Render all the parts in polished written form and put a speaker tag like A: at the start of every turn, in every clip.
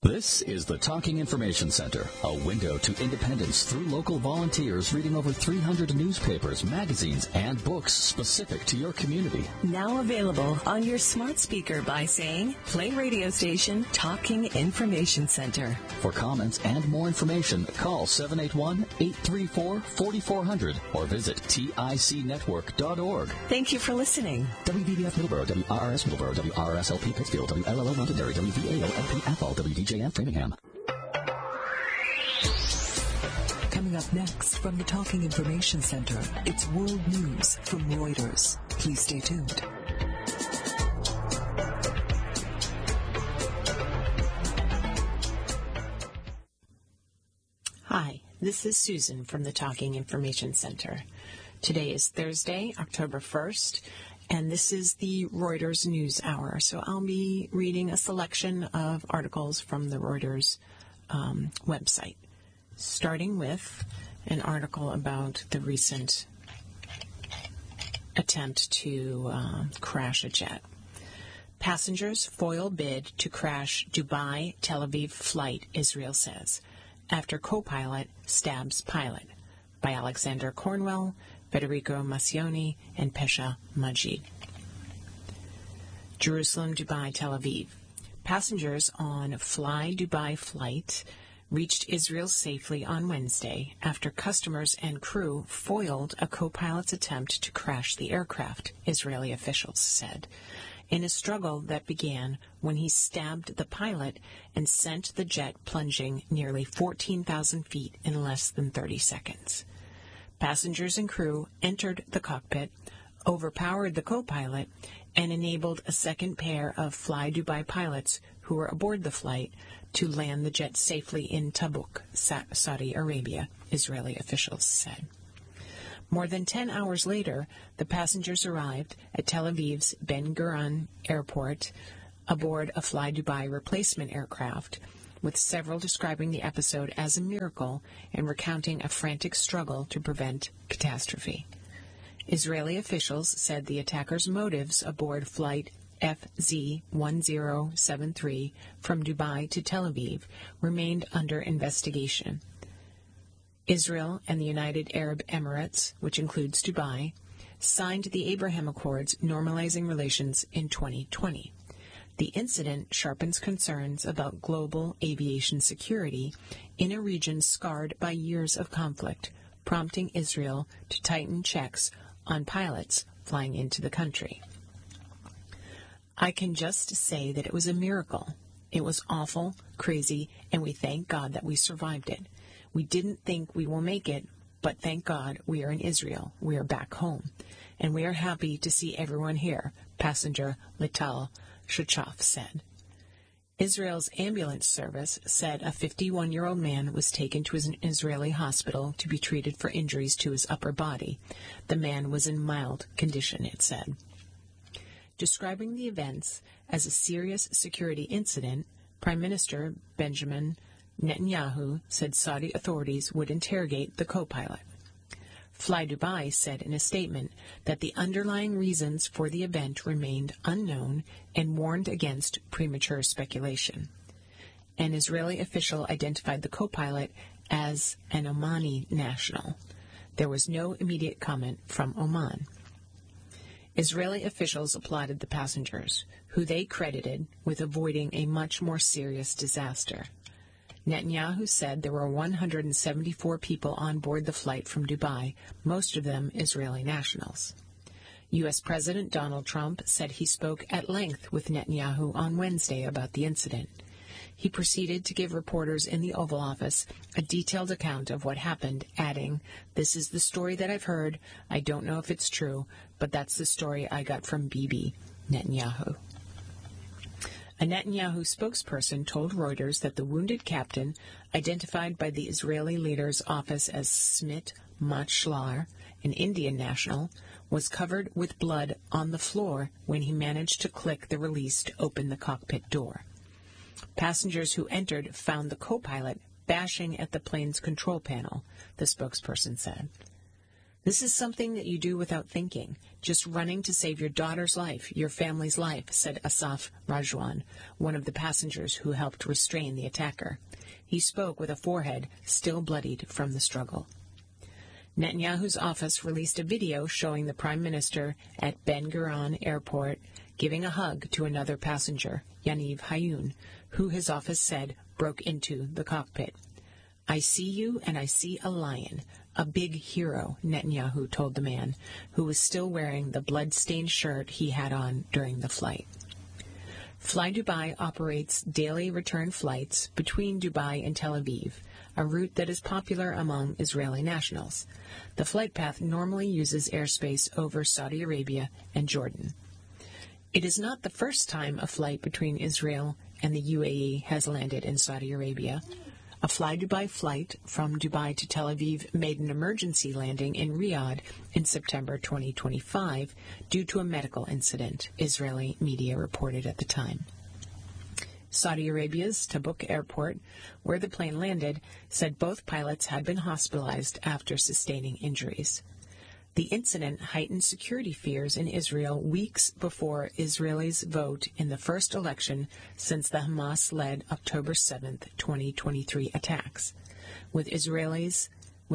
A: This is the Talking Information Center, a window to independence through local volunteers reading over 300 newspapers, magazines, and books specific to your community.
B: Now available on your smart speaker by saying, play radio station Talking Information Center.
A: For comments and more information, call 781-834-4400 or visit ticnetwork.org.
B: Thank you for listening.
A: WVBF Middleborough, WRRS Middleborough, WRSLP Pittsfield, WLLO Londonderry, WVALP Athol, WDJM Framingham.
C: Coming up next from the Talking Information Center, it's World News from Reuters. Please stay tuned.
D: Hi, this is Susan from the Talking Information Center. Today is Thursday, October 1st, and this is the Reuters News Hour. So I'll be reading a selection of articles from the Reuters website, starting with an article about the recent attempt to crash a jet. Passengers foil bid to crash Dubai-Tel Aviv flight, Israel says, after co-pilot stabs pilot, by Alexander Cornwell, Federico Massioni, and Pesha Majid. Jerusalem, Dubai, Tel Aviv. Passengers on Fly Dubai flight reached Israel safely on Wednesday after customers and crew foiled a co-pilot's attempt to crash the aircraft, Israeli officials said, in a struggle that began when he stabbed the pilot and sent the jet plunging nearly 14,000 feet in less than 30 seconds. Passengers and crew entered the cockpit, overpowered the co-pilot, and enabled a second pair of Fly Dubai pilots who were aboard the flight to land the jet safely in Tabuk, Saudi Arabia, Israeli officials said. More than 10 hours later, the passengers arrived at Tel Aviv's Ben Gurion Airport aboard a Fly Dubai replacement aircraft, with several describing the episode as a miracle and recounting a frantic struggle to prevent catastrophe. Israeli officials said the attackers' motives aboard flight FZ-1073 from Dubai to Tel Aviv remained under investigation. Israel and the United Arab Emirates, which includes Dubai, signed the Abraham Accords normalizing relations in 2020. The incident sharpens concerns about global aviation security in a region scarred by years of conflict, prompting Israel to tighten checks on pilots flying into the country. I can just say that it was a miracle. It was awful, crazy, and we thank God that we survived it. We didn't think we will make it, but thank God we are in Israel. We are back home. And we are happy to see everyone here, passenger Lital Shachaf said. Israel's ambulance service said a 51-year-old man was taken to an Israeli hospital to be treated for injuries to his upper body. The man was in mild condition, it said. Describing the events as a serious security incident, Prime Minister Benjamin Netanyahu said Saudi authorities would interrogate the co-pilot. Fly Dubai said in a statement that the underlying reasons for the event remained unknown and warned against premature speculation. An Israeli official identified the co-pilot as an Omani national. There was no immediate comment from Oman. Israeli officials applauded the passengers, who they credited with avoiding a much more serious disaster. Netanyahu said there were 174 people on board the flight from Dubai, most of them Israeli nationals. U.S. President Donald Trump said he spoke at length with Netanyahu on Wednesday about the incident. He proceeded to give reporters in the Oval Office a detailed account of what happened, adding, "This is the story that I've heard. I don't know if it's true, but that's the story I got from Bibi Netanyahu." A Netanyahu spokesperson told Reuters that the wounded captain, identified by the Israeli leader's office as Smit Matshlar, an Indian national, was covered with blood on the floor when he managed to click the release to open the cockpit door. Passengers who entered found the co-pilot bashing at the plane's control panel, the spokesperson said. This is something that you do without thinking, just running to save your daughter's life, your family's life, said Asaf Rajwan, one of the passengers who helped restrain the attacker. He spoke with a forehead still bloodied from the struggle. Netanyahu's office released a video showing the Prime Minister at Ben Gurion Airport giving a hug to another passenger, Yaniv Hayun, who his office said broke into the cockpit. "I see you and I see a lion, a big hero," Netanyahu told the man, who was still wearing the blood-stained shirt he had on during the flight. Fly Dubai operates daily return flights between Dubai and Tel Aviv, a route that is popular among Israeli nationals. The flight path normally uses airspace over Saudi Arabia and Jordan. It is not the first time a flight between Israel and the UAE has landed in Saudi Arabia. A Fly Dubai flight from Dubai to Tel Aviv made an emergency landing in Riyadh in September 2025 due to a medical incident, Israeli media reported at the time. Saudi Arabia's Tabuk airport, where the plane landed, said both pilots had been hospitalized after sustaining injuries. The incident heightened security fears in Israel weeks before Israelis vote in the first election since the Hamas-led October 7, 2023 attacks, with Israel's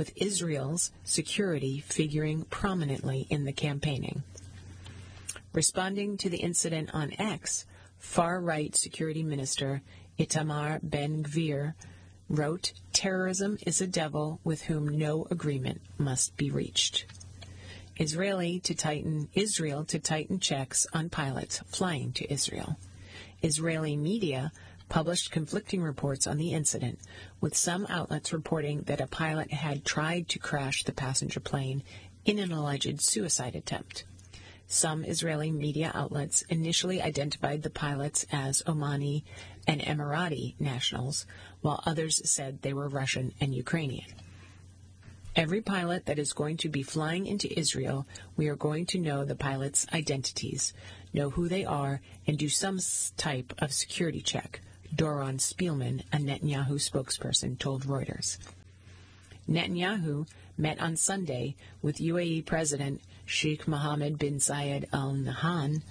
D: security figuring prominently in the campaigning. Responding to the incident on X, far-right Security Minister Itamar Ben-Gvir wrote, "Terrorism is a devil with whom no agreement must be reached." Israel to tighten checks on pilots flying to Israel. Israeli media published conflicting reports on the incident, with some outlets reporting that a pilot had tried to crash the passenger plane in an alleged suicide attempt. Some Israeli media outlets initially identified the pilots as Omani and Emirati nationals, while others said they were Russian and Ukrainian. "Every pilot that is going to be flying into Israel, we are going to know the pilots' identities, know who they are, and do some type of security check," Doron Spielman, a Netanyahu spokesperson, told Reuters. Netanyahu met on Sunday with UAE President Sheikh Mohammed bin Zayed Al Nahyan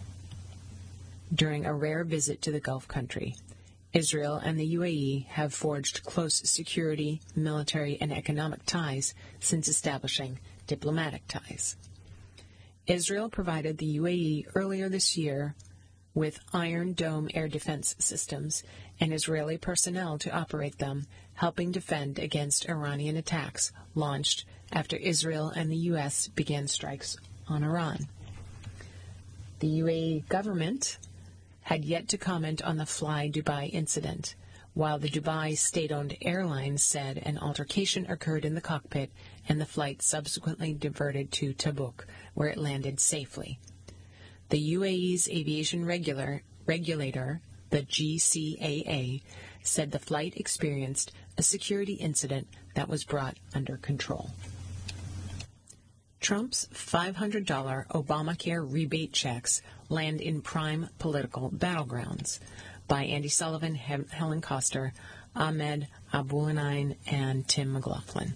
D: during a rare visit to the Gulf country. Israel and the UAE have forged close security, military, and economic ties since establishing diplomatic ties. Israel provided the UAE earlier this year with Iron Dome air defense systems and Israeli personnel to operate them, helping defend against Iranian attacks launched after Israel and the U.S. began strikes on Iran. The UAE government had yet to comment on the Fly Dubai incident, while the Dubai state-owned airline said an altercation occurred in the cockpit and the flight subsequently diverted to Tabuk, where it landed safely. The UAE's aviation regulator, the GCAA, said the flight experienced a security incident that was brought under control. Trump's $500 Obamacare rebate checks land in prime political battlegrounds, by Andy Sullivan, Helen Koster, Ahmed Abouelnein, and Tim McLaughlin.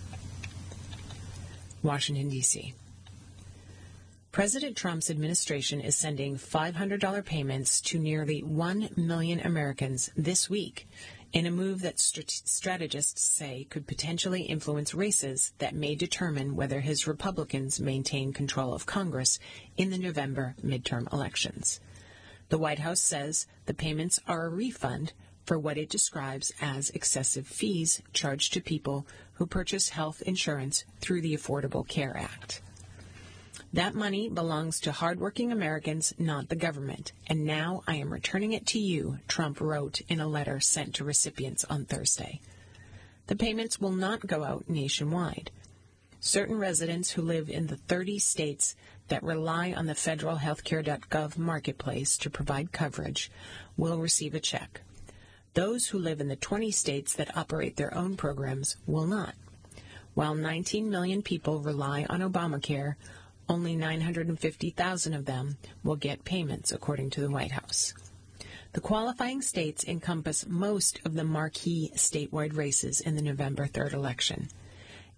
D: Washington, D.C. President Trump's administration is sending $500 payments to nearly 1 million Americans this week in a move that strategists say could potentially influence races that may determine whether his Republicans maintain control of Congress in the November midterm elections. The White House says the payments are a refund for what it describes as excessive fees charged to people who purchase health insurance through the Affordable Care Act. "That money belongs to hardworking Americans, not the government, and now I am returning it to you," Trump wrote in a letter sent to recipients on Thursday. The payments will not go out nationwide. Certain residents who live in the 30 states that rely on the federal healthcare.gov marketplace to provide coverage will receive a check. Those who live in the 20 states that operate their own programs will not. While 19 million people rely on Obamacare, only 950,000 of them will get payments, according to the White House. The qualifying states encompass most of the marquee statewide races in the November 3rd election.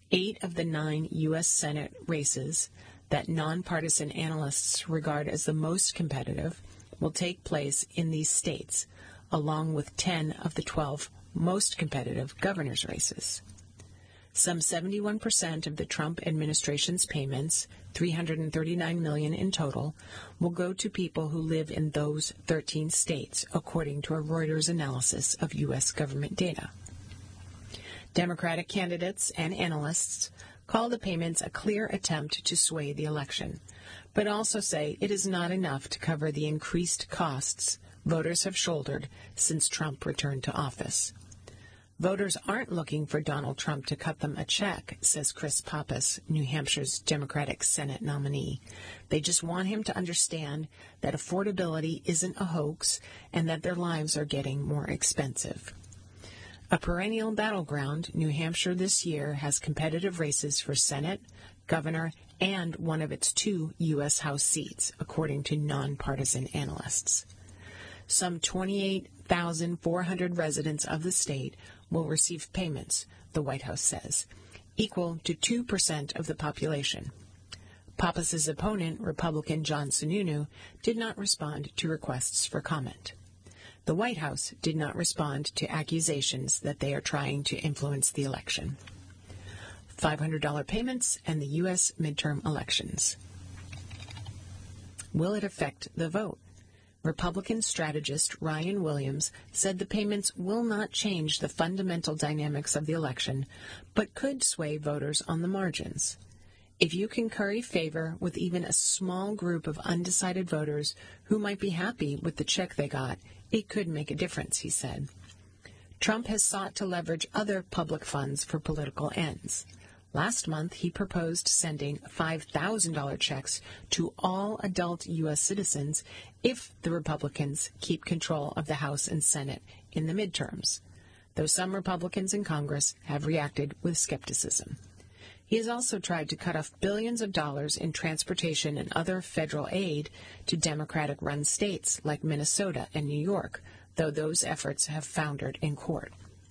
D: 8 of the 9 U.S. Senate races that nonpartisan analysts regard as the most competitive will take place in these states, along with 10 of the 12 most competitive governor's races. Some 71% of the Trump administration's payments, $339 million in total, will go to people who live in those 13 states, according to a Reuters analysis of U.S. government data. Democratic candidates and analysts call the payments a clear attempt to sway the election, but also say it is not enough to cover the increased costs voters have shouldered since Trump returned to office. Voters aren't looking for Donald Trump to cut them a check, says Chris Pappas, New Hampshire's Democratic Senate nominee. They just want him to understand that affordability isn't a hoax and that their lives are getting more expensive. A perennial battleground, New Hampshire this year has competitive races for Senate, governor, and one of its 2 U.S. House seats, according to nonpartisan analysts. Some 28,400 residents of the state will receive payments, the White House says, equal to 2% of the population. Pappas's opponent, Republican John Sununu, did not respond to requests for comment. The White House did not respond to accusations that they are trying to influence the election. $500 payments and the U.S. midterm elections. Will it affect the vote? Republican strategist Ryan Williams said the payments will not change the fundamental dynamics of the election, but could sway voters on the margins. If you can curry favor with even a small group of undecided voters who might be happy with the check they got, it could make a difference, he said. Trump has sought to leverage other public funds for political ends. Last month, he proposed sending $5,000 checks to all adult U.S. citizens if the Republicans keep control of the House and Senate in the midterms, though some Republicans in Congress have reacted with skepticism. He has also tried to cut off billions of dollars in transportation and other federal aid to Democratic-run states like Minnesota and New York, though those efforts have foundered in court.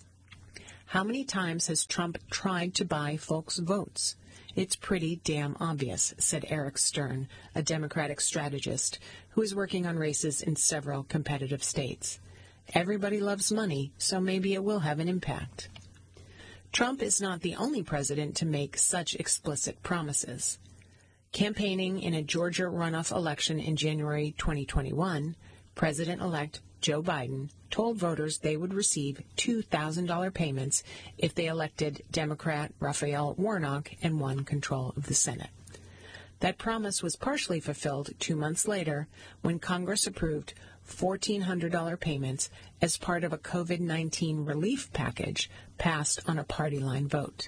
D: How many times has Trump tried to buy folks' votes? It's pretty damn obvious, said Eric Stern, a Democratic strategist who is working on races in several competitive states. Everybody loves money, so maybe it will have an impact. Trump is not the only president to make such explicit promises. Campaigning in a Georgia runoff election in January 2021, President-elect Joe Biden told voters they would receive $2,000 payments if they elected Democrat Raphael Warnock and won control of the Senate. That promise was partially fulfilled 2 months later when Congress approved $1,400 payments as part of a COVID-19 relief package passed on a party line vote.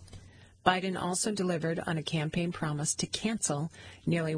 D: Biden also delivered on a campaign promise to cancel nearly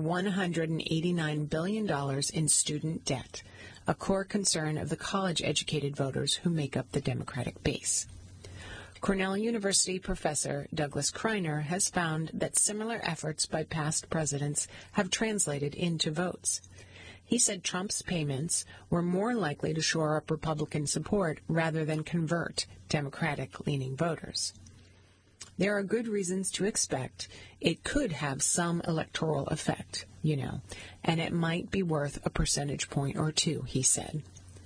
D: $189 billion in student debt, a core concern of the college-educated voters who make up the Democratic base. Cornell University professor Douglas Kreiner has found that similar efforts by past presidents have translated into votes. He said Trump's payments were more likely to shore up Republican support rather than convert Democratic-leaning voters. There are good reasons to expect it could have some electoral effect, and it might be worth a percentage point or 2, he said.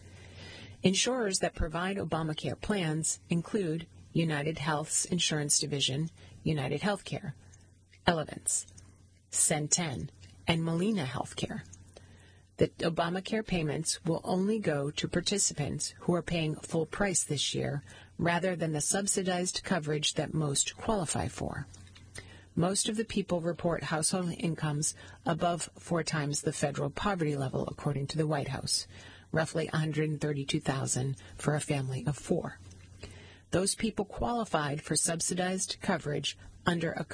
D: Insurers that provide Obamacare plans include United Health's insurance division, United Healthcare, Elevance, Centene, and Molina Healthcare. The Obamacare payments will only go to participants who are paying full price this year rather than the subsidized coverage that most qualify for. Most of the people report household incomes above 4 times the federal poverty level, according to the White House, roughly $132,000 for a family of 4. Those people qualified for subsidized coverage under a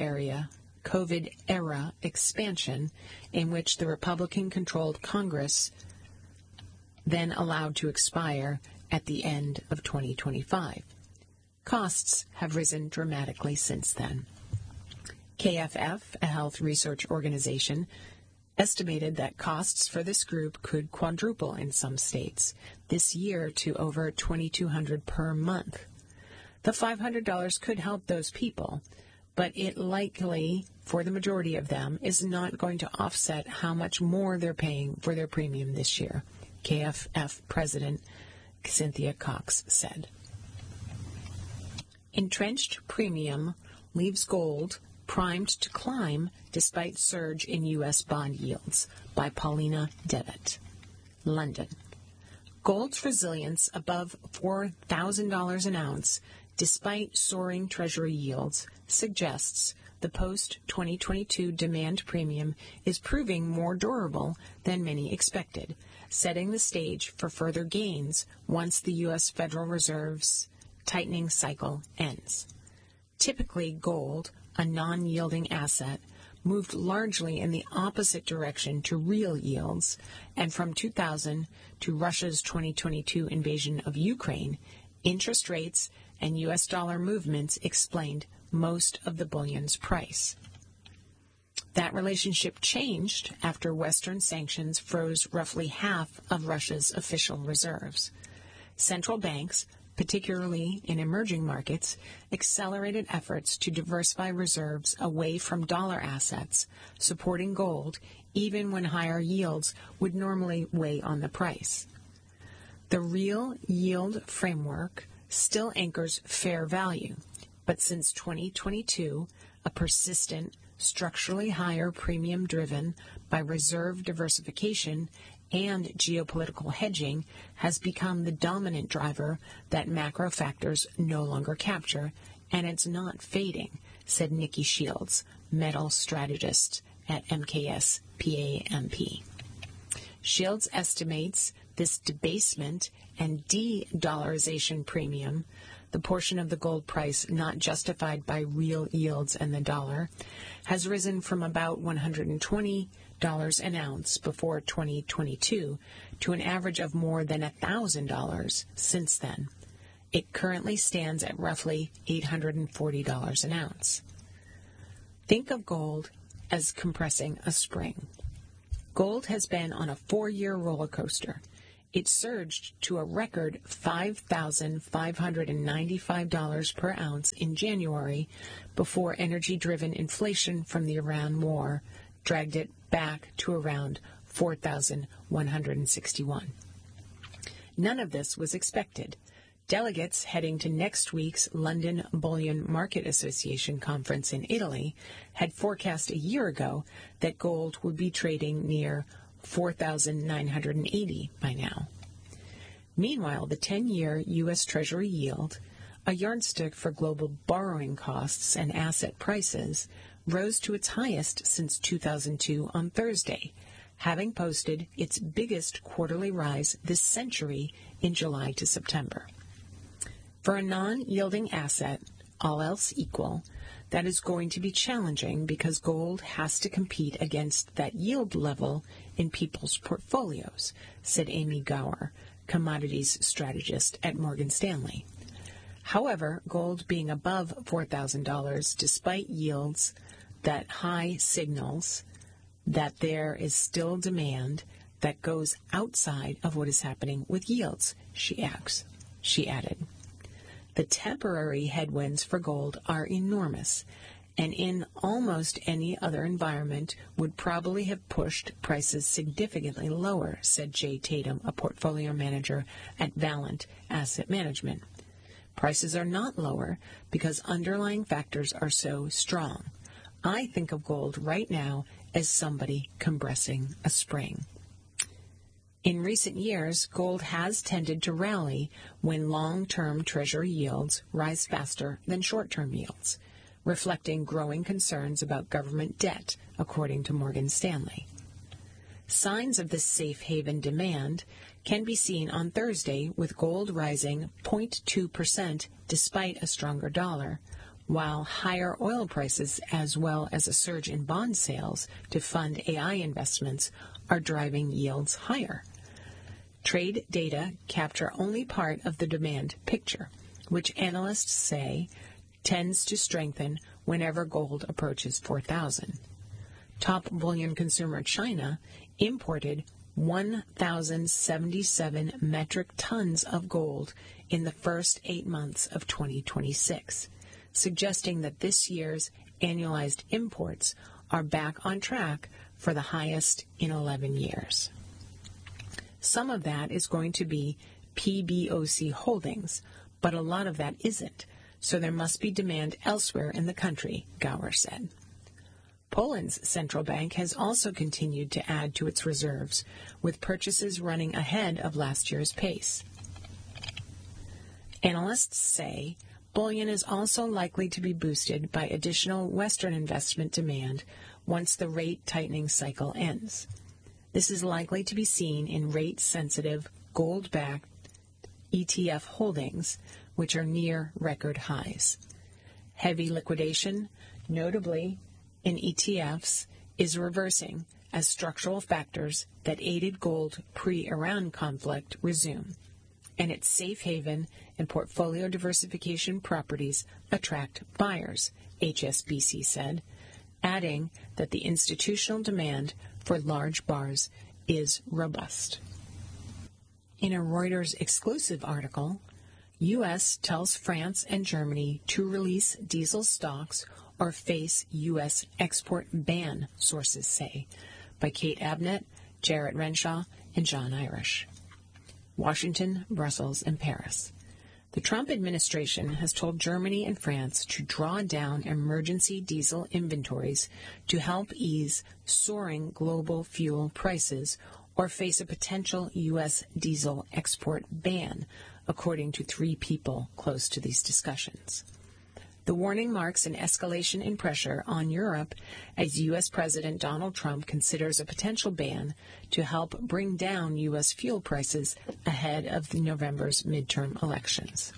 D: COVID era expansion in which the Republican-controlled Congress then allowed to expire at the end of 2025. Costs have risen dramatically since then. KFF, a health research organization, estimated that costs for this group could quadruple in some states this year to over $2,200 per month. The $500 could help those people, but it likely, for the majority of them, is not going to offset how much more they're paying for their premium this year, KFF President Cynthia Cox said. Entrenched premium leaves gold primed to climb despite surge in U.S. bond yields, by Paulina Devitt. London. Gold's resilience above $4,000 an ounce, despite soaring Treasury yields, suggests the post-2022 demand premium is proving more durable than many expected, setting the stage for further gains once the U.S. Federal Reserve's tightening cycle ends. Typically, gold, a non-yielding asset, moved largely in the opposite direction to real yields, and from 2000 to Russia's 2022 invasion of Ukraine, interest rates and U.S. dollar movements explained most of the bullion's price. That relationship changed after Western sanctions froze roughly half of Russia's official reserves. Central banks, particularly in emerging markets, accelerated efforts to diversify reserves away from dollar assets, supporting gold even when higher yields would normally weigh on the price. The real yield framework still anchors fair value, but since 2022, a persistent, structurally higher premium driven by reserve diversification and geopolitical hedging has become the dominant driver that macro factors no longer capture, and it's not fading, said Nikki Shields, metal strategist at MKS PAMP. Shields estimates this debasement and de-dollarization premium, the portion of the gold price not justified by real yields and the dollar, has risen from about $120 an ounce before 2022 to an average of more than $1,000 since then. It currently stands at roughly $840 an ounce. Think of gold as compressing a spring. Gold has been on a 4-year roller coaster. It surged to a record $5,595 per ounce in January before energy-driven inflation from the Iran war dragged it back to around $4,161. None of this was expected. Delegates heading to next week's London Bullion Market Association conference in Italy had forecast a year ago that gold would be trading near $4,980 by now. Meanwhile, the 10-year U.S. Treasury yield, a yardstick for global borrowing costs and asset prices, rose to its highest since 2002 on Thursday, having posted its biggest quarterly rise this century in July to September. For a non-yielding asset, all else equal, that is going to be challenging because gold has to compete against that yield level in people's portfolios, said Amy Gower, commodities strategist at Morgan Stanley. However, gold being above $4,000 despite yields that high signals that there is still demand that goes outside of what is happening with yields, she added. The temporary headwinds for gold are enormous, and in almost any other environment would probably have pushed prices significantly lower, said Jay Tatum, a portfolio manager at Valiant Asset Management. Prices are not lower because underlying factors are so strong. I think of gold right now as somebody compressing a spring. In recent years, gold has tended to rally when long-term Treasury yields rise faster than short-term yields, reflecting growing concerns about government debt, according to Morgan Stanley. Signs of this safe haven demand can be seen on Thursday, with gold rising 0.2% despite a stronger dollar, while higher oil prices as well as a surge in bond sales to fund AI investments are driving yields higher. Trade data capture only part of the demand picture, which analysts say tends to strengthen whenever gold approaches 4,000. Top bullion consumer China imported 1,077 metric tons of gold in the first 8 months of 2026, suggesting that this year's annualized imports are back on track for the highest in 11 years. Some of that is going to be PBOC holdings, but a lot of that isn't, so there must be demand elsewhere in the country, Gower said. Poland's central bank has also continued to add to its reserves, with purchases running ahead of last year's pace. Analysts say bullion is also likely to be boosted by additional Western investment demand once the rate tightening cycle ends. This is likely to be seen in rate-sensitive, gold-backed ETF holdings, which are near record highs. Heavy liquidation, notably in ETFs, is reversing as structural factors that aided gold pre-Iran conflict resume, and its safe haven and portfolio diversification properties attract buyers, HSBC said, adding that the institutional demand for large bars is robust. In a Reuters exclusive article, U.S. tells France and Germany to release diesel stocks or face U.S. export ban, sources say, by Kate Abnett, Jarrett Renshaw, and John Irish. Washington, Brussels, and Paris. The Trump administration has told Germany and France to draw down emergency diesel inventories to help ease soaring global fuel prices or face a potential U.S. diesel export ban, according to 3 people close to these discussions. The warning marks an escalation in pressure on Europe as U.S. President Donald Trump considers a potential ban to help bring down U.S. fuel prices ahead of November's midterm elections.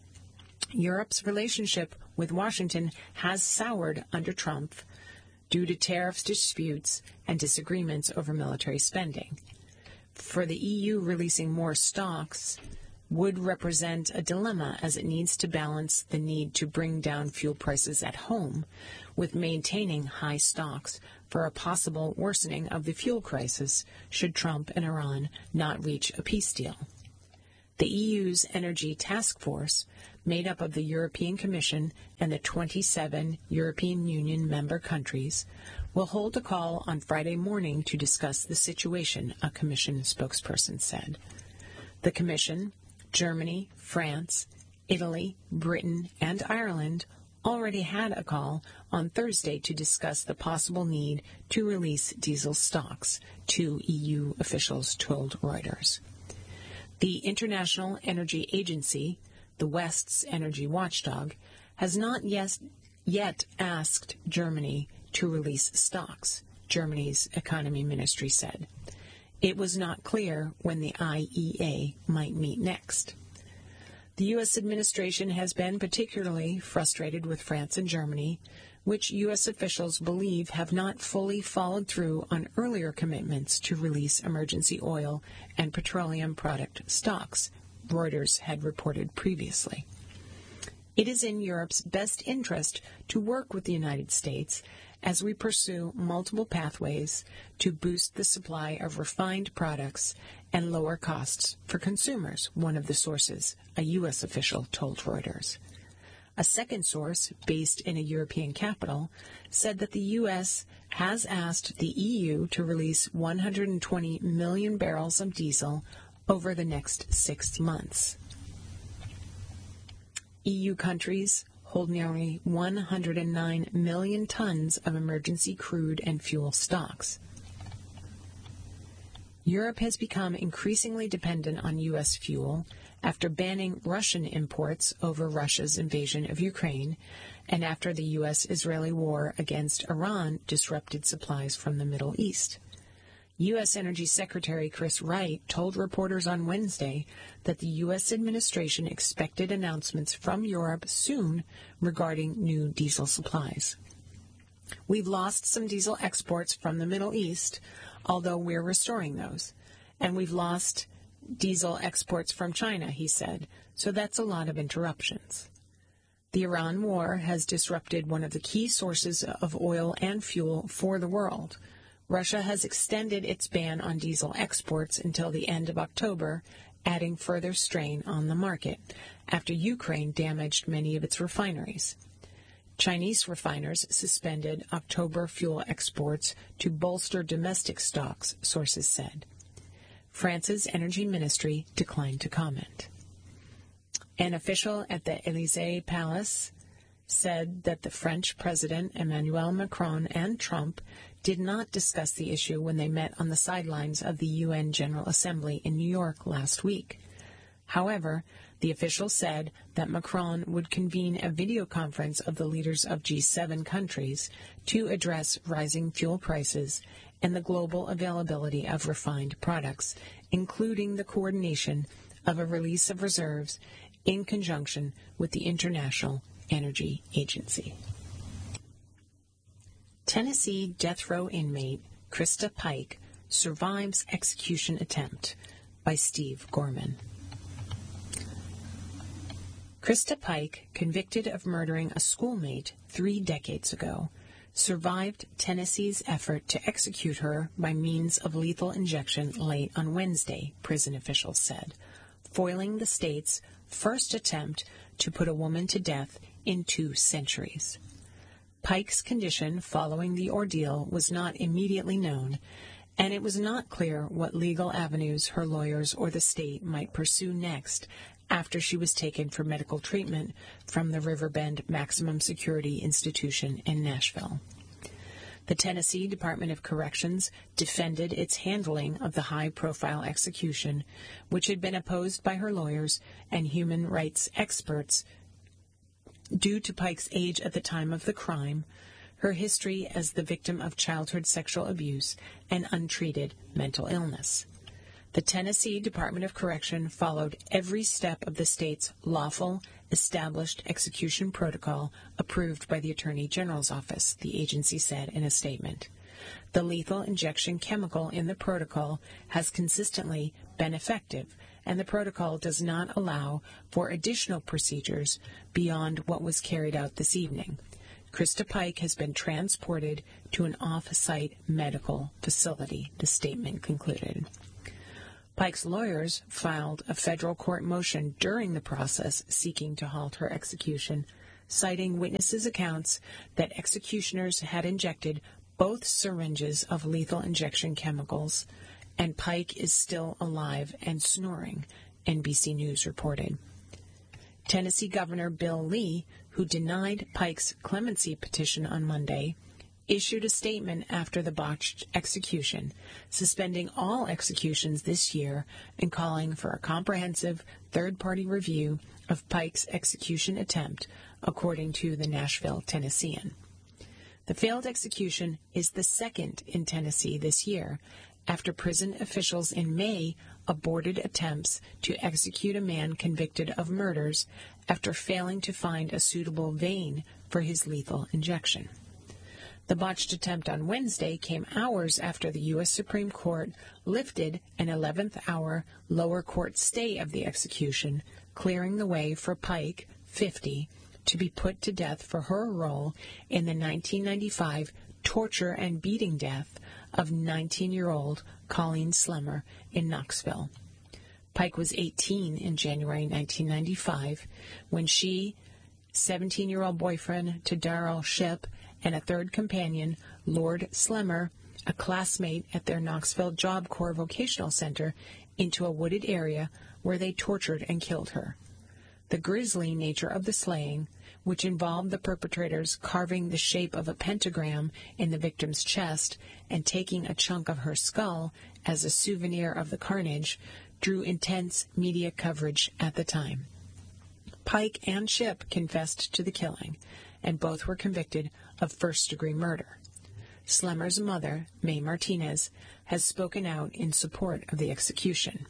D: Europe's relationship with Washington has soured under Trump due to tariffs disputes and disagreements over military spending. For the EU, releasing more stocks would represent a dilemma as it needs to balance the need to bring down fuel prices at home with maintaining high stocks for a possible worsening of the fuel crisis should Trump and Iran not reach a peace deal. The EU's Energy Task Force, made up of the European Commission and the 27 European Union member countries, will hold a call on Friday morning to discuss the situation, a Commission spokesperson said. The Commission, Germany, France, Italy, Britain, and Ireland already had a call on Thursday to discuss the possible need to release diesel stocks, 2 EU officials told Reuters. The International Energy Agency, the West's energy watchdog, has not yet asked Germany to release stocks, Germany's economy ministry said. It was not clear when the IEA might meet next. The U.S. administration has been particularly frustrated with France and Germany, which U.S. officials believe have not fully followed through on earlier commitments to release emergency oil and petroleum product stocks, Reuters had reported previously. It is in Europe's best interest to work with the United States as we pursue multiple pathways to boost the supply of refined products and lower costs for consumers, one of the sources, a U.S. official told Reuters. A second source, based in a European capital, said that the U.S. has asked the EU to release 120 million barrels of diesel over the next 6 months. EU countries hold nearly 109 million tons of emergency crude and fuel stocks. Europe has become increasingly dependent on U.S. fuel after banning Russian imports over Russia's invasion of Ukraine and after the U.S.-Israeli war against Iran disrupted supplies from the Middle East. U.S. Energy Secretary Chris Wright told reporters on Wednesday that the U.S. administration expected announcements from Europe soon regarding new diesel supplies. We've lost some diesel exports from the Middle East, although we're restoring those. And we've lost diesel exports from China, he said, so that's a lot of interruptions. The Iran war has disrupted one of the key sources of oil and fuel for the world, Russia has extended its ban on diesel exports until the end of October, adding further strain on the market, after Ukraine damaged many of its refineries. Chinese refiners suspended October fuel exports to bolster domestic stocks, sources said. France's energy ministry declined to comment. An official at the Élysée Palace said that the French President Emmanuel Macron and Trump did not discuss the issue when they met on the sidelines of the UN General Assembly in New York last week. However, the official said that Macron would convene a video conference of the leaders of G7 countries to address rising fuel prices and the global availability of refined products, including the coordination of a release of reserves in conjunction with the International Energy Agency. Tennessee death row inmate Krista Pike survives execution attempt, by Steve Gorman. Krista Pike, convicted of murdering a schoolmate 3 decades ago, survived Tennessee's effort to execute her by means of lethal injection late on Wednesday, prison officials said, foiling the state's first attempt to put a woman to death in 2 centuries. Pike's condition following the ordeal was not immediately known, and it was not clear what legal avenues her lawyers or the state might pursue next after she was taken for medical treatment from the Riverbend Maximum Security Institution in Nashville. The Tennessee Department of Corrections defended its handling of the high-profile execution, which had been opposed by her lawyers and human rights experts due to Pike's age at the time of the crime, her history as the victim of childhood sexual abuse, and untreated mental illness. The Tennessee Department of Correction followed every step of the state's lawful, established execution protocol approved by the Attorney General's office, the agency said in a statement. The lethal injection chemical in the protocol has consistently been effective, and the protocol does not allow for additional procedures beyond what was carried out this evening. Krista Pike has been transported to an off-site medical facility, the statement concluded. Pike's lawyers filed a federal court motion during the process seeking to halt her execution, citing witnesses' accounts that executioners had injected both syringes of lethal injection chemicals, and Pike is still alive and snoring, NBC News reported. Tennessee Governor Bill Lee, who denied Pike's clemency petition on Monday, issued a statement after the botched execution, suspending all executions this year and calling for a comprehensive third-party review of Pike's execution attempt, according to the Nashville Tennessean. The failed execution is the second in Tennessee this year, after prison officials in May aborted attempts to execute a man convicted of murders after failing to find a suitable vein for his lethal injection. The botched attempt on Wednesday came hours after the U.S. Supreme Court lifted an 11th-hour lower court stay of the execution, clearing the way for Pike, 50, to be put to death for her role in the 1995 torture and beating death of 19-year-old Colleen Slemmer in Knoxville. Pike was 18 in January 1995 when she, 17-year-old boyfriend to Darrell Shipp, and a third companion, Lord Slemmer, a classmate at their Knoxville Job Corps Vocational Center, into a wooded area where they tortured and killed her. The grisly nature of the slaying, which involved the perpetrators carving the shape of a pentagram in the victim's chest and taking a chunk of her skull as a souvenir of the carnage, drew intense media coverage at the time. Pike and Shipp confessed to the killing, and both were convicted of first-degree murder. Slemmer's mother, May Martinez, has spoken out in support of the execution.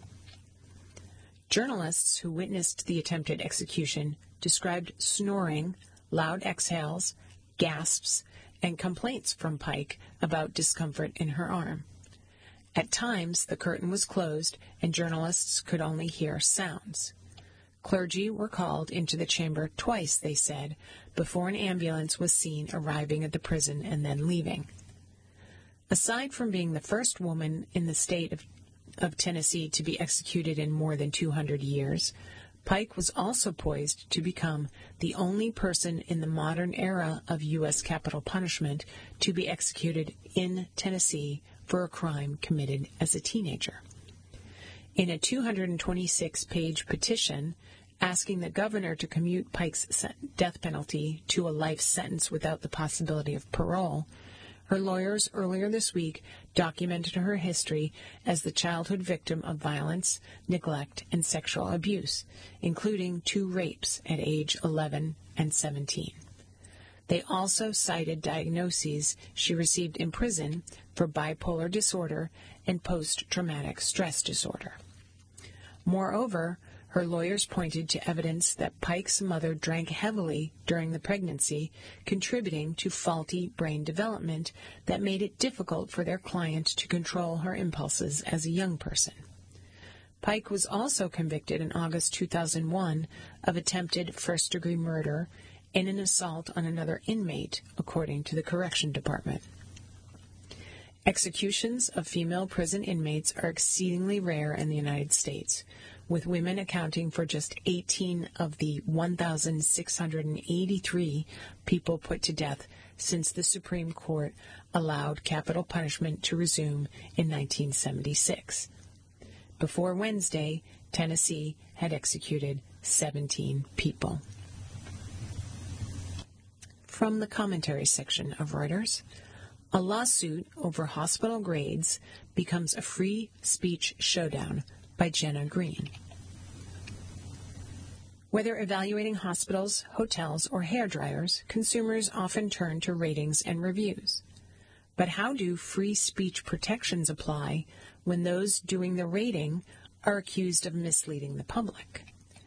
D: Journalists who witnessed the attempted execution described snoring, loud exhales, gasps, and complaints from Pike about discomfort in her arm. At times, the curtain was closed and journalists could only hear sounds. Clergy were called into the chamber twice, they said, before an ambulance was seen arriving at the prison and then leaving. Aside from being the first woman in the state of Tennessee to be executed in more than 200 years, Pike was also poised to become the only person in the modern era of U.S. capital punishment to be executed in Tennessee for a crime committed as a teenager. In a 226-page petition asking the governor to commute Pike's death penalty to a life sentence without the possibility of parole, her lawyers earlier this week documented her history as the childhood victim of violence, neglect, and sexual abuse, including 2 rapes at age 11 and 17. They also cited diagnoses she received in prison for bipolar disorder and post-traumatic stress disorder. Moreover, her lawyers pointed to evidence that Pike's mother drank heavily during the pregnancy, contributing to faulty brain development that made it difficult for their client to control her impulses as a young person. Pike was also convicted in August 2001 of attempted first-degree murder and an assault on another inmate, according to the Correction Department. Executions of female prison inmates are exceedingly rare in the United States, with women accounting for just 18 of the 1,683 people put to death since the Supreme Court allowed capital punishment to resume in 1976. Before Wednesday, Tennessee had executed 17 people. From the commentary section of Reuters, a lawsuit over hospital grades becomes a free speech showdown by Jenna Green. Whether evaluating hospitals, hotels, or hairdryers, consumers often turn to ratings and reviews. But how do free speech protections apply when those doing the rating are accused of misleading the public?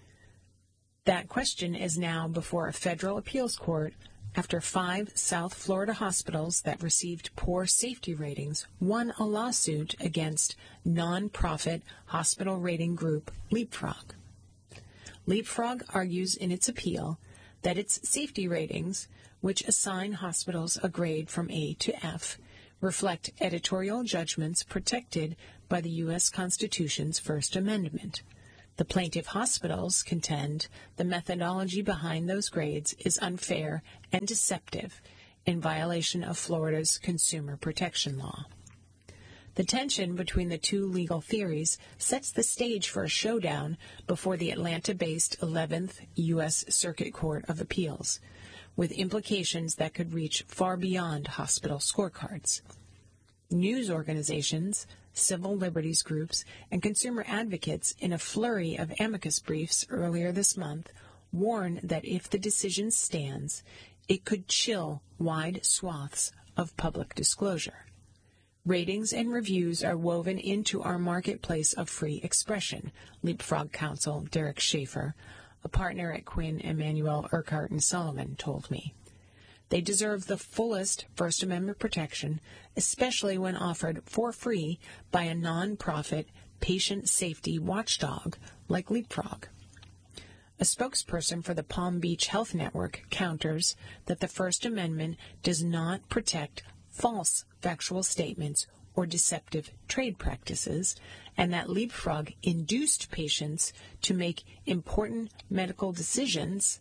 D: That question is now before a federal appeals court after 5 South Florida hospitals that received poor safety ratings won a lawsuit against non-profit hospital rating group Leapfrog. Leapfrog argues in its appeal that its safety ratings, which assign hospitals a grade from A to F, reflect editorial judgments protected by the U.S. Constitution's First Amendment. The plaintiff hospitals contend the methodology behind those grades is unfair and deceptive in violation of Florida's consumer protection law. The tension between the two legal theories sets the stage for a showdown before the Atlanta-based 11th U.S. Circuit Court of Appeals, with implications that could reach far beyond hospital scorecards. News organizations, civil liberties groups, and consumer advocates in a flurry of amicus briefs earlier this month warn that if the decision stands, it could chill wide swaths of public disclosure. Ratings and reviews are woven into our marketplace of free expression, Leapfrog counsel Derek Schaefer, a partner at Quinn, Emanuel, Urquhart & Sullivan, told me. They deserve the fullest First Amendment protection, especially when offered for free by a non-profit patient safety watchdog like Leapfrog. A spokesperson for the Palm Beach Health Network counters that the First Amendment does not protect false factual statements or deceptive trade practices, and that Leapfrog induced patients to make important medical decisions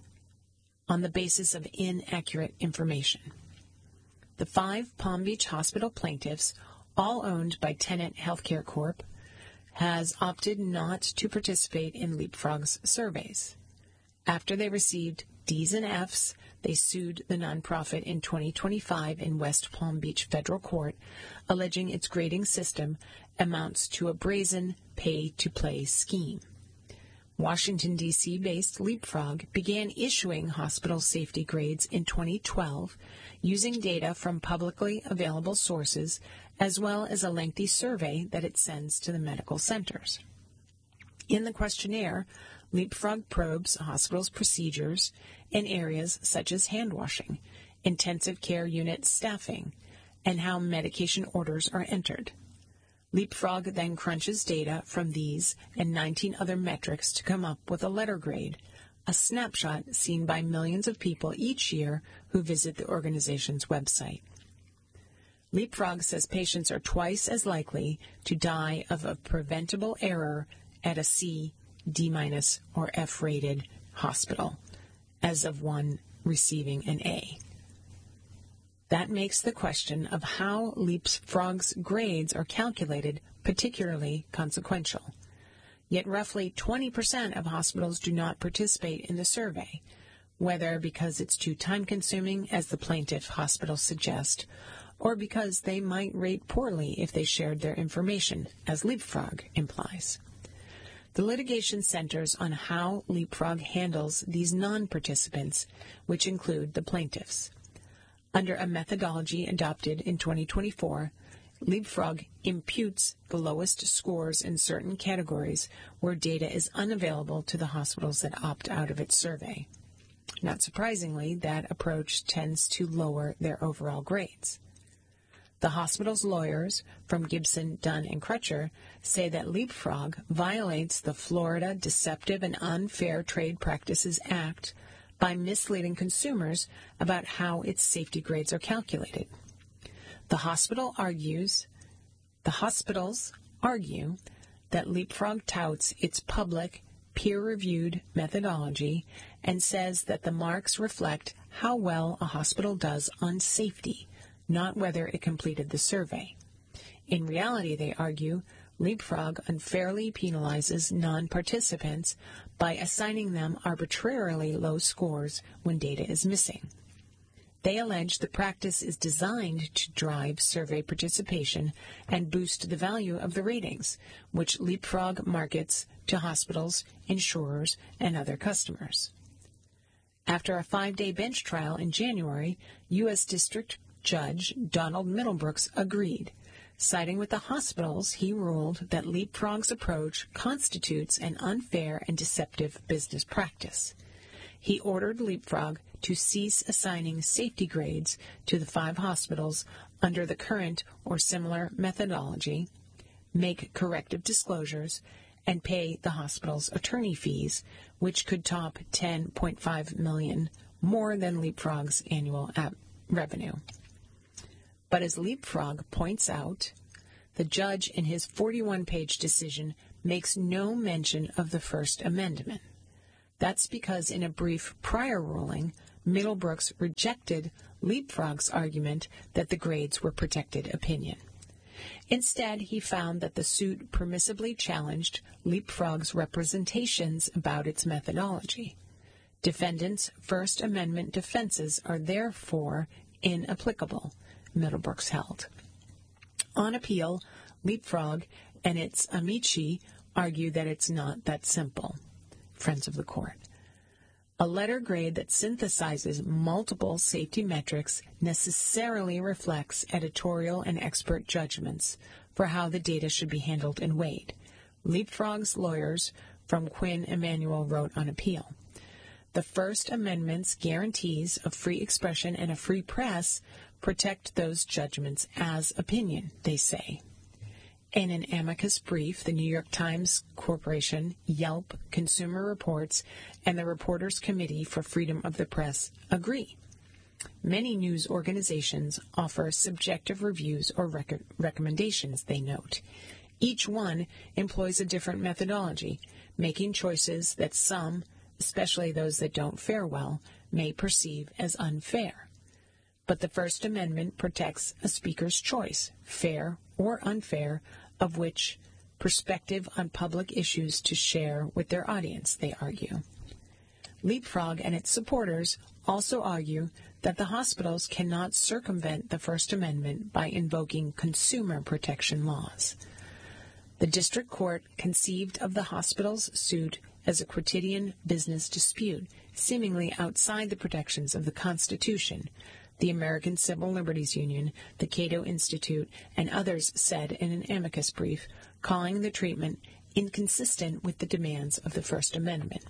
D: on the basis of inaccurate information. The 5 Palm Beach Hospital plaintiffs, all owned by Tenet Healthcare Corp., has opted not to participate in Leapfrog's surveys. After they received D's and F's, they sued the nonprofit in 2025 in West Palm Beach Federal Court, alleging its grading system amounts to a brazen pay-to-play scheme. Washington, D.C.-based Leapfrog began issuing hospital safety grades in 2012 using data from publicly available sources as well as a lengthy survey that it sends to the medical centers. In the questionnaire, Leapfrog probes hospitals' procedures in areas such as hand washing, intensive care unit staffing, and how medication orders are entered. Leapfrog then crunches data from these and 19 other metrics to come up with a letter grade, a snapshot seen by millions of people each year who visit the organization's website. Leapfrog says patients are twice as likely to die of a preventable error at a C, D-, or F-rated hospital as of one receiving an A. That makes the question of how Leapfrog's grades are calculated particularly consequential. Yet roughly 20% of hospitals do not participate in the survey, whether because it's too time-consuming, as the plaintiff hospitals suggest, or because they might rate poorly if they shared their information, as Leapfrog implies. The litigation centers on how Leapfrog handles these non-participants, which include the plaintiffs. Under a methodology adopted in 2024, Leapfrog imputes the lowest scores in certain categories where data is unavailable to the hospitals that opt out of its survey. Not surprisingly, that approach tends to lower their overall grades. The hospital's lawyers from Gibson, Dunn, and Crutcher say that Leapfrog violates the Florida Deceptive and Unfair Trade Practices Act by misleading consumers about how its safety grades are calculated. The hospitals argue that Leapfrog touts its public, peer-reviewed methodology and says that the marks reflect how well a hospital does on safety, not whether it completed the survey. In reality, they argue, Leapfrog unfairly penalizes non-participants by assigning them arbitrarily low scores when data is missing. They allege the practice is designed to drive survey participation and boost the value of the ratings, which Leapfrog markets to hospitals, insurers, and other customers. After a 5-day bench trial in January, U.S. District Judge Donald Middlebrooks agreed. Siding with the hospitals, he ruled that Leapfrog's approach constitutes an unfair and deceptive business practice. He ordered Leapfrog to cease assigning safety grades to the 5 hospitals under the current or similar methodology, make corrective disclosures, and pay the hospital's attorney fees, which could top $10.5 million, more than Leapfrog's annual revenue. But as Leapfrog points out, the judge in his 41-page decision makes no mention of the First Amendment. That's because in a brief prior ruling, Middlebrooks rejected Leapfrog's argument that the grades were protected opinion. Instead, he found that the suit permissibly challenged Leapfrog's representations about its methodology. Defendants' First Amendment defenses are therefore inapplicable, Middlebrooks held. On appeal, Leapfrog and its amici argue that it's not that simple. Friends of the Court. A letter grade that synthesizes multiple safety metrics necessarily reflects editorial and expert judgments for how the data should be handled and weighed. Leapfrog's lawyers from Quinn Emanuel wrote on appeal. The First Amendment's guarantees of free expression and a free press protect those judgments as opinion, they say. In an amicus brief, the New York Times Corporation, Yelp, Consumer Reports, and the Reporters Committee for Freedom of the Press agree. Many news organizations offer subjective reviews or recommendations, they note. Each one employs a different methodology, making choices that some, especially those that don't fare well, may perceive as unfair. But the First Amendment protects a speaker's choice, fair or unfair, of which perspective on public issues to share with their audience, they argue. Leapfrog and its supporters also argue that the hospitals cannot circumvent the First Amendment by invoking consumer protection laws. The district court conceived of the hospital's suit as a quotidian business dispute, seemingly outside the protections of the Constitution. The American Civil Liberties Union, the Cato Institute, and others said in an amicus brief, calling the treatment inconsistent with the demands of the First Amendment.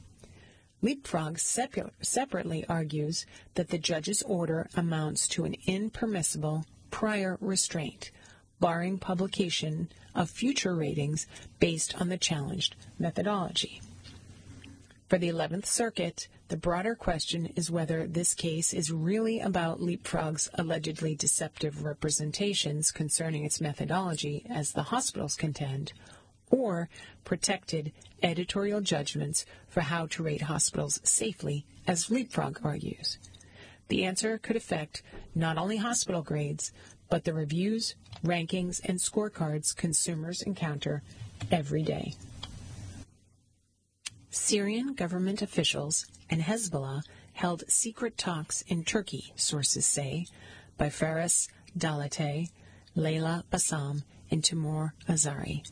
D: Leapfrog separately argues that the judge's order amounts to an impermissible prior restraint, barring publication of future ratings based on the challenged methodology. For the 11th Circuit, the broader question is whether this case is really about Leapfrog's allegedly deceptive representations concerning its methodology, as the hospitals contend, or protected editorial judgments for how to rate hospitals safely, as Leapfrog argues. The answer could affect not only hospital grades, but the reviews, rankings, and scorecards consumers encounter every day. Syrian government officials and Hezbollah held secret talks in Turkey, sources say, by Faris Dalatay, Leila Bassam, and Timur Azari.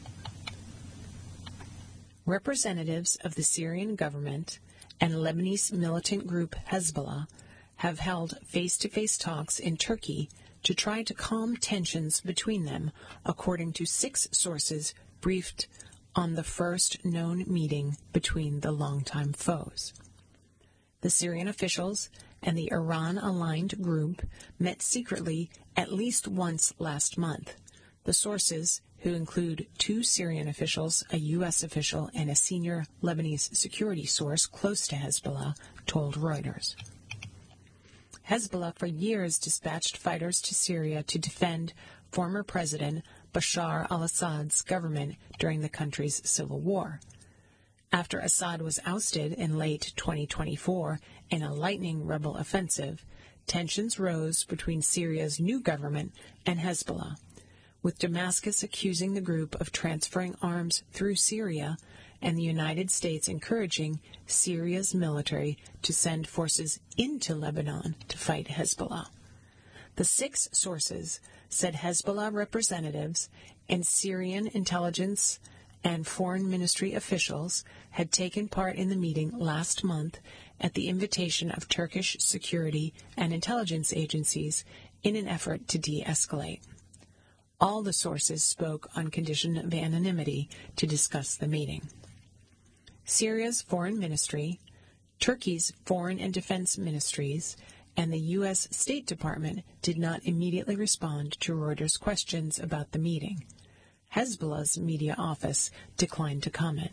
D: Representatives of the Syrian government and Lebanese militant group Hezbollah have held face-to-face talks in Turkey to try to calm tensions between them, according to 6 sources briefed on the first known meeting between the longtime foes. The Syrian officials and the Iran-aligned group met secretly at least once last month. The sources, who include 2 Syrian officials, a U.S. official, and a senior Lebanese security source close to Hezbollah, told Reuters. Hezbollah for years dispatched fighters to Syria to defend former President Bashar al-Assad's government during the country's civil war. After Assad was ousted in late 2024 in a lightning rebel offensive, tensions rose between Syria's new government and Hezbollah, with Damascus accusing the group of transferring arms through Syria and the United States encouraging Syria's military to send forces into Lebanon to fight Hezbollah. The 6 sources said Hezbollah representatives and Syrian intelligence and foreign ministry officials had taken part in the meeting last month at the invitation of Turkish security and intelligence agencies in an effort to de-escalate. All the sources spoke on condition of anonymity to discuss the meeting. Syria's foreign ministry, Turkey's foreign and defense ministries, and the U.S. State Department did not immediately respond to Reuters' questions about the meeting. Hezbollah's media office declined to comment.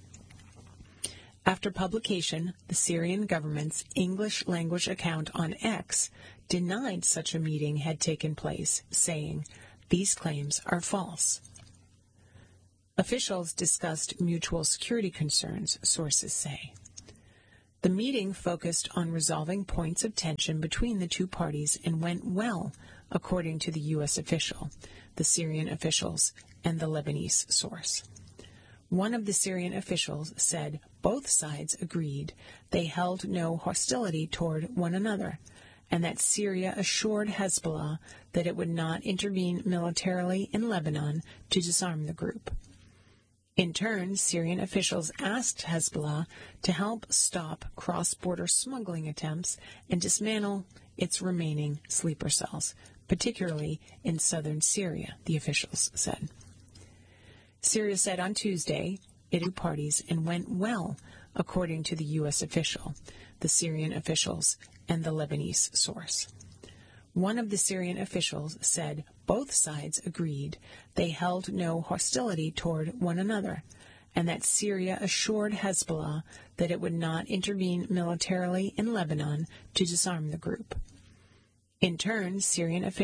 D: After publication, the Syrian government's English-language account on X denied such a meeting had taken place, saying, "These claims are false." Officials discussed mutual security concerns, sources say. The meeting focused on resolving points of tension between the 2 parties and went well, according to the U.S. official, the Syrian officials, and the Lebanese source. One of the Syrian officials said both sides agreed they held no hostility toward one another, and that Syria assured Hezbollah that it would not intervene militarily in Lebanon to disarm the group. In turn, Syrian officials asked Hezbollah to help stop cross-border smuggling attempts and dismantle its remaining sleeper cells, particularly in southern Syria, the officials said. Syria said on Tuesday it had 2 parties and went well, according to the U.S. official, the Syrian officials, and the Lebanese source. One of the Syrian officials said both sides agreed they held no hostility toward one another, and that Syria assured Hezbollah that it would not intervene militarily in Lebanon to disarm the group. In turn, Syrian officials